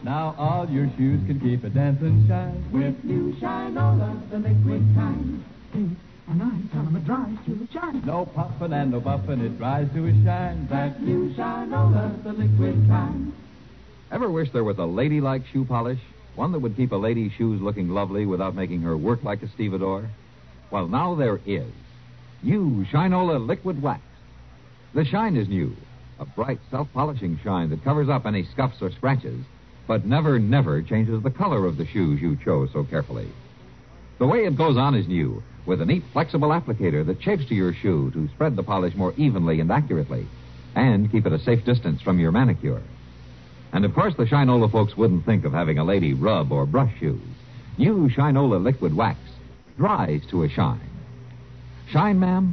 Now all your shoes can keep a dancing shine with new Shinola, the liquid kind. A nice on a dry shoe shine. No puffin' and no buffin', it dries to a shine. That new Shinola, the liquid kind. Ever wish there was a ladylike shoe polish? One that would keep a lady's shoes looking lovely without making her work like a stevedore? Well, now there is. New Shinola Liquid Wax. The shine is new. A bright, self-polishing shine that covers up any scuffs or scratches, but never, never changes the color of the shoes you chose so carefully. The way it goes on is new, with a neat, flexible applicator that shapes to your shoe to spread the polish more evenly and accurately, and keep it a safe distance from your manicure. And, of course, the Shinola folks wouldn't think of having a lady rub or brush shoes. New Shinola Liquid Wax dries to a shine. Shine, ma'am?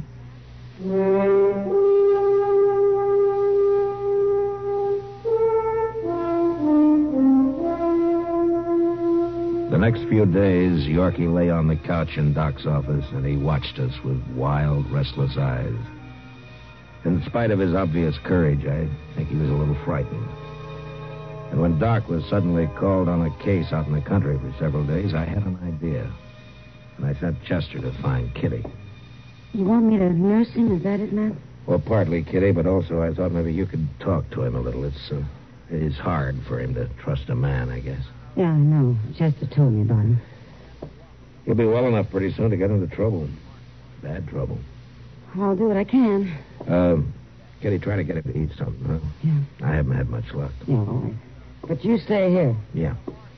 The next few days, Yorkie lay on the couch in Doc's office, and he watched us with wild, restless eyes. In spite of his obvious courage, I think he was a little frightened. And when Doc was suddenly called on a case out in the country for several days, I had an idea. And I sent Chester to find Kitty. You want me to nurse him? Is that it, Matt? Well, partly, Kitty, but also I thought maybe you could talk to him a little. It is hard for him to trust a man, I guess. Yeah, I know. Chester told me about him. He'll be well enough pretty soon to get into trouble. Bad trouble. I'll do what I can. Kitty, try to get him to eat something, huh? Yeah. I haven't had much luck. Yeah, all right. But you stay here. Yeah.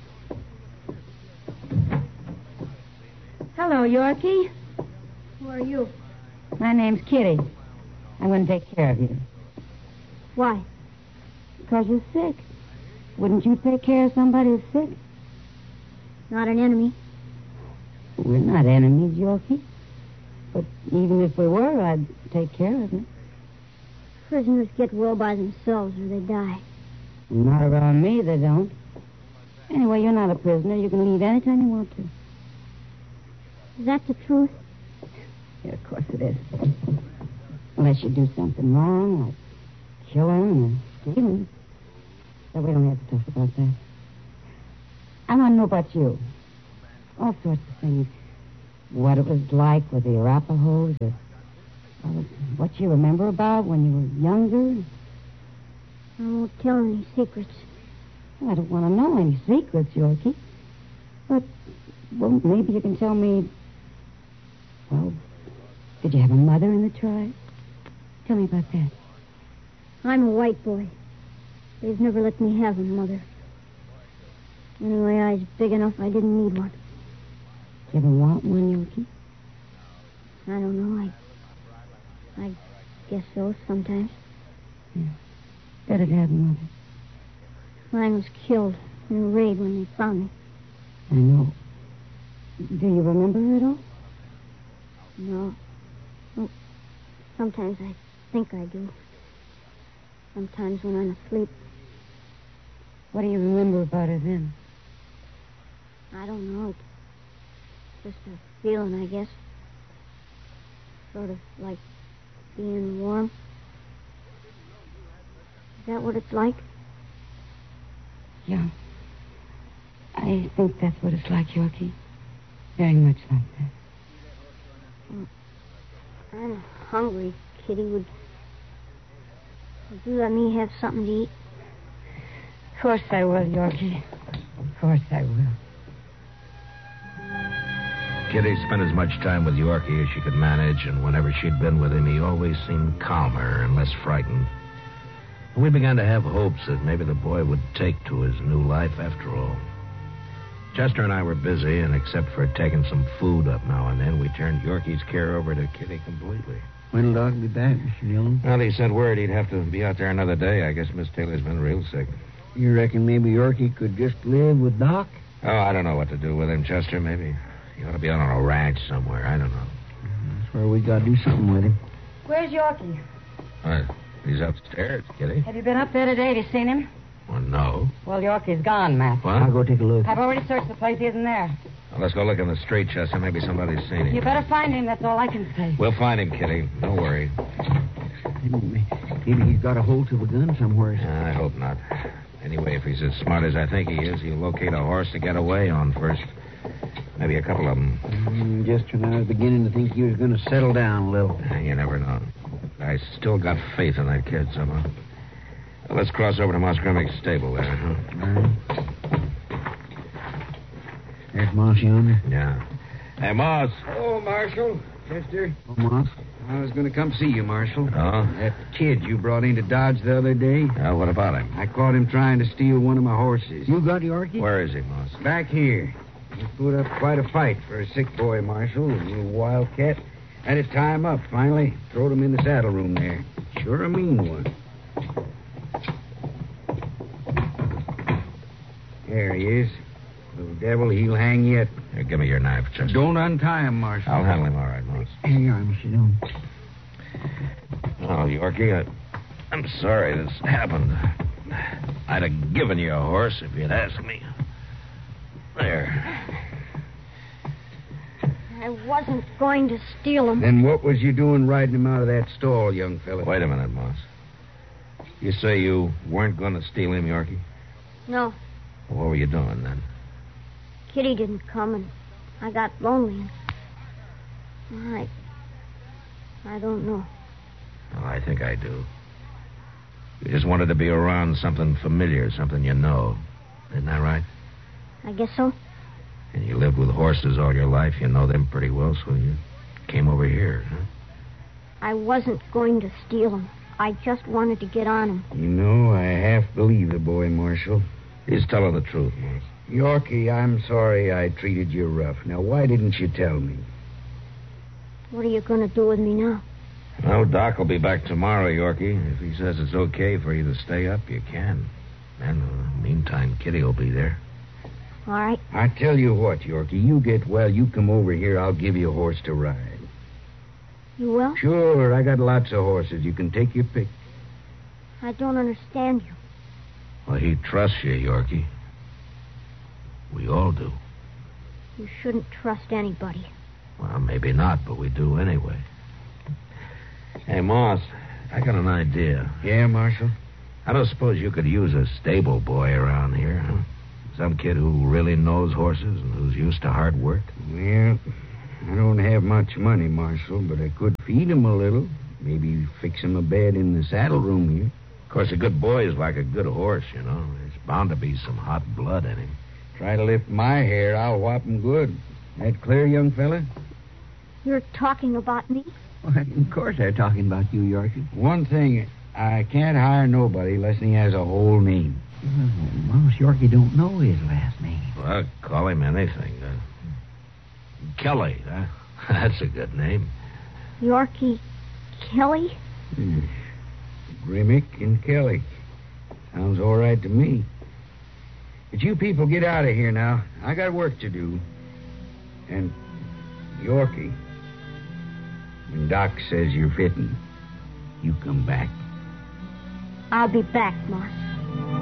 Hello, Yorkie. Who are you? My name's Kitty. I'm going to take care of you. Why? Because you're sick. Wouldn't you take care of somebody who's sick? Not an enemy. We're not enemies, Yorkie. But even if we were, I'd take care of you. Prisoners get well by themselves or they die. Not around me, they don't. Anyway, you're not a prisoner. You can leave anytime you want to. Is that the truth? Yeah, of course it is. Unless you do something wrong, like killing or stealing. So we don't have to talk about that. I want to know about you. All sorts of things. What it was like with the Arapahoes, or what you remember about when you were younger. I won't tell any secrets. Well, I don't want to know any secrets, Yorkie. But, well, maybe you can tell me... Well, did you have a mother in the tribe? Tell me about that. I'm a white boy. They've never let me have a mother. Anyway, I was big enough I didn't need one. You ever want one, Yorkie? I don't know. I guess so, sometimes. Yeah. Better to have a mother. Mine was killed in a raid when they found me. I know. Do you remember her at all? No. Well, sometimes I think I do. Sometimes when I'm asleep. What do you remember about her then? I don't know. It's just a feeling, I guess. Sort of like being warm. Is that what it's like? Yeah. I think that's what it's like, Yorkie. Very much like that. I'm hungry, Kitty. Would you let me have something to eat? Of course I will, Yorkie. Of course I will. Kitty spent as much time with Yorkie as she could manage, and whenever she'd been with him, he always seemed calmer and less frightened. And we began to have hopes that maybe the boy would take to his new life after all. Chester and I were busy, and except for taking some food up now and then, we turned Yorkie's care over to Kitty completely. When'll Doc be back, Mr. Dillon? Well, he sent word he'd have to be out there another day. I guess Miss Taylor's been real sick. You reckon maybe Yorkie could just live with Doc? Oh, I don't know what to do with him, Chester. Maybe he ought to be out on a ranch somewhere. I don't know. That's where we got to do something with him. Where's Yorkie? He's upstairs, Kitty. Have you been up there today? Have you seen him? Well, no. Well, Yorkie's gone, Matt. What? I'll go take a look. I've already searched the place. He isn't there. Well, let's go look in the street, Chester. Maybe somebody's seen him. You better find him. That's all I can say. We'll find him, Kitty. Don't worry. Maybe he's got a hold of a gun somewhere. I hope not. Anyway, if he's as smart as I think he is, he'll locate a horse to get away on first. Maybe a couple of them. Just when I was beginning to think you was going to settle down a little. You never know. I still got faith in that kid somehow. Well, let's cross over to Moss Grimmick's stable there, huh? There's Moss yonder. Yeah. Hey, Moss. Oh, Marshal. Chester. Oh, Moss. I was going to come see you, Marshal. Oh? That kid you brought into Dodge the other day. Well, what about him? I caught him trying to steal one of my horses. You got Yorkie? Where is he, Moss? Back here. He put up quite a fight for a sick boy, Marshal. A little wildcat. Had to tie him up, finally. Throwed him in the saddle room there. Sure a mean one. There he is. Little devil, he'll hang yet. Here, give me your knife, Chester. Don't untie him, Marshal. I'll handle him all right, Moss. Here you are, Mr. Dillon. Oh, Yorkie, I'm sorry this happened. I'd have given you a horse if you'd asked me. There. I wasn't going to steal him. Then what was you doing riding him out of that stall, young fella? Wait a minute, Moss. You say you weren't going to steal him, Yorkie? No, Well, what were you doing then? Kitty didn't come, and I got lonely. I don't know. Well, I think I do. You just wanted to be around something familiar, something you know. Isn't that right? I guess so. And you lived with horses all your life. You know them pretty well, so you came over here, huh? I wasn't going to steal him. I just wanted to get on him. You know, I half believe the boy, Marshal. He's telling the truth, Moss. Yorkie, I'm sorry I treated you rough. Now, why didn't you tell me? What are you going to do with me now? Well, Doc will be back tomorrow, Yorkie. If he says it's okay for you to stay up, you can. And in the meantime, Kitty will be there. All right. I tell you what, Yorkie, you get well, you come over here, I'll give you a horse to ride. You will? Sure, I got lots of horses. You can take your pick. I don't understand you. Well, he trusts you, Yorkie. We all do. You shouldn't trust anybody. Well, maybe not, but we do anyway. Hey, Moss, I got an idea. Yeah, Marshal? I don't suppose you could use a stable boy around here, huh? Some kid who really knows horses and who's used to hard work. Well, I don't have much money, Marshal, but I could feed him a little. Maybe fix him a bed in the saddle room here. Of course, a good boy is like a good horse, you know. There's bound to be some hot blood in him. Try to lift my hair, I'll whop him good. That clear, young fella? You're talking about me? Well, of course they're talking about you, Yorkie. One thing, I can't hire nobody unless he has a whole name. Well, Moss Yorkie don't know his last name. Well, call him anything. Kelly, huh? That's a good name. Yorkie Kelly? Grimmick and Kelly. Sounds all right to me. But you people get out of here now. I got work to do. And Yorkie, when Doc says you're fitting, you come back. I'll be back, Moss.